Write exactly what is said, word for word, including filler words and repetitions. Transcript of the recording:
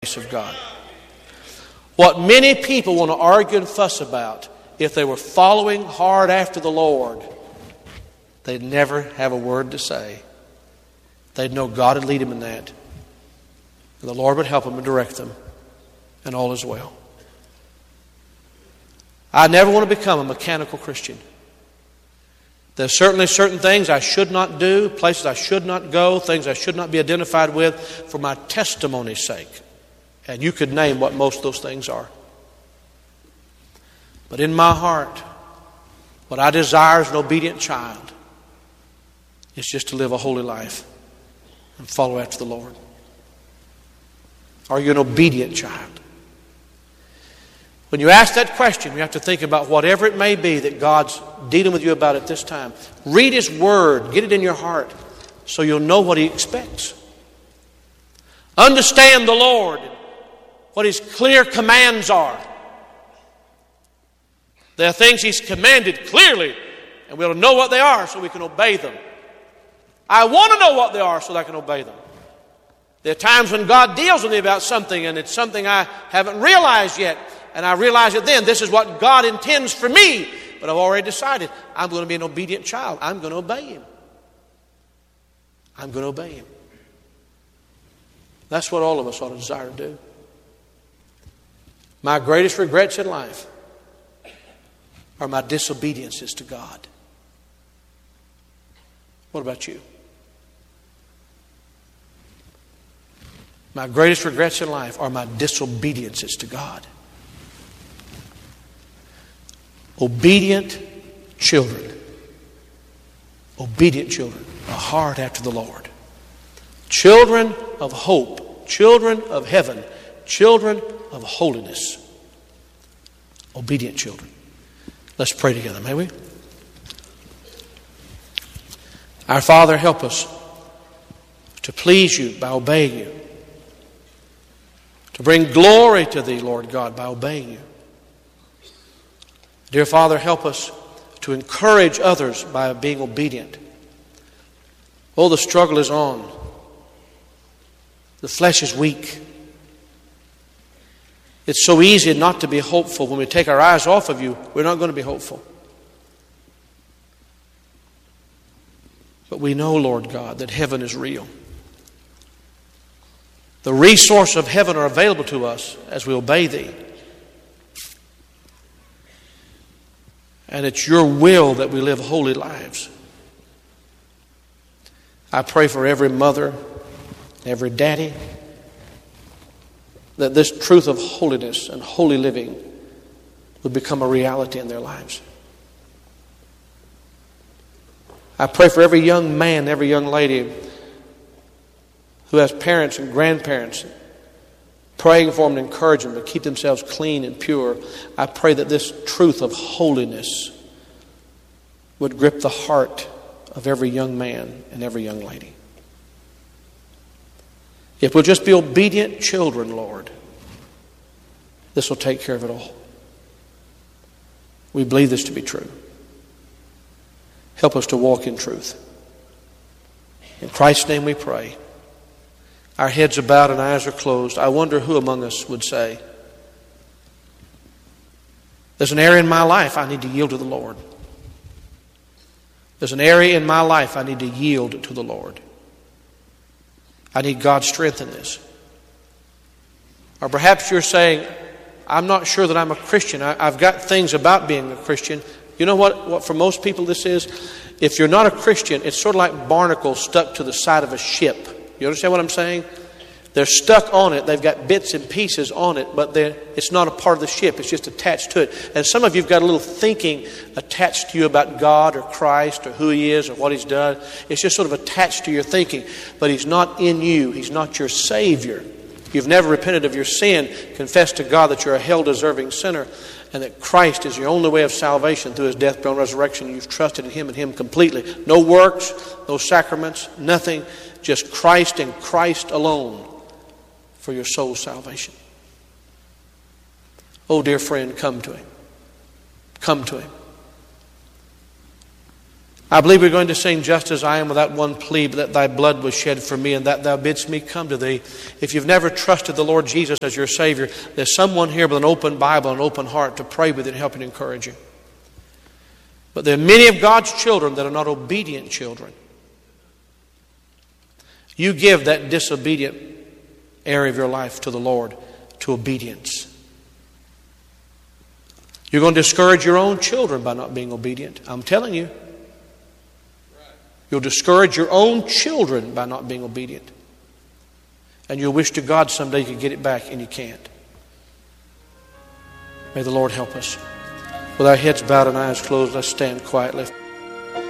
of God. What many people want to argue and fuss about, if they were following hard after the Lord, they'd never have a word to say. They'd know God would lead them in that. And the Lord would help them and direct them. And all is well. I never want to become a mechanical Christian. There's certainly certain things I should not do, places I should not go, things I should not be identified with for my testimony's sake. And you could name what most of those things are. But in my heart, what I desire as an obedient child is just to live a holy life and follow after the Lord. Are you an obedient child? When you ask that question, you have to think about whatever it may be that God's dealing with you about at this time. Read His Word. Get it in your heart so you'll know what He expects. Understand the Lord, what His clear commands are. There are things He's commanded clearly, and we ought to know what they are so we can obey them. I want to know what they are so that I can obey them. There are times when God deals with me about something, and it's something I haven't realized yet. And I realize it then. This is what God intends for me. But I've already decided I'm going to be an obedient child. I'm going to obey Him. I'm going to obey Him. That's what all of us ought to desire to do. My greatest regrets in life are my disobediences to God. What about you? My greatest regrets in life are my disobediences to God. Obedient children. Obedient children. A heart after the Lord. Children of hope. Children of heaven. Children of holiness. Obedient children. Let's pray together, may we? Our Father, help us to please You by obeying You. To bring glory to Thee, Lord God, by obeying You. Dear Father, help us to encourage others by being obedient. Oh, the struggle is on. The flesh is weak. It's so easy not to be hopeful. When we take our eyes off of You, we're not going to be hopeful. But we know, Lord God, that heaven is real. The resources of heaven are available to us as we obey Thee. And it's Your will that we live holy lives. I pray for every mother, every daddy, that this truth of holiness and holy living would become a reality in their lives. I pray for every young man, every young lady who has parents and grandparents, praying for them and encouraging them to keep themselves clean and pure. I pray that this truth of holiness would grip the heart of every young man and every young lady. If we'll just be obedient children, Lord, this will take care of it all. We believe this to be true. Help us to walk in truth. In Christ's name we pray. Our heads are bowed and eyes are closed. I wonder who among us would say, there's an area in my life I need to yield to the Lord. There's an area in my life I need to yield to the Lord. I need God's strength in this. Or perhaps you're saying, I'm not sure that I'm a Christian. I, I've got things about being a Christian. You know what, what for most people this is? If you're not a Christian, it's sort of like barnacles stuck to the side of a ship. You understand what I'm saying? They're stuck on it. They've got bits and pieces on it, but it's not a part of the ship. It's just attached to it. And some of you have got a little thinking attached to you about God or Christ or who He is or what He's done. It's just sort of attached to your thinking. But He's not in you. He's not your Savior. You've never repented of your sin, confessed to God that you're a hell-deserving sinner, and that Christ is your only way of salvation through His death, burial, and resurrection. You've trusted in Him and Him completely. No works, no sacraments, nothing. Just Christ and Christ alone for your soul's salvation. Oh, dear friend, come to Him. Come to Him. I believe we're going to sing Just As I Am with that one plea, that thy blood was shed for me and that thou bidst me come to thee. If you've never trusted the Lord Jesus as your Savior, there's someone here with an open Bible and an open heart to pray with you and help and encourage you. But there are many of God's children that are not obedient children. You give that disobedient area of your life to the Lord, to obedience. You're going to discourage your own children by not being obedient. I'm telling you. You'll discourage your own children by not being obedient. And you'll wish to God someday you could get it back, and you can't. May the Lord help us. With our heads bowed and eyes closed, let's stand quietly.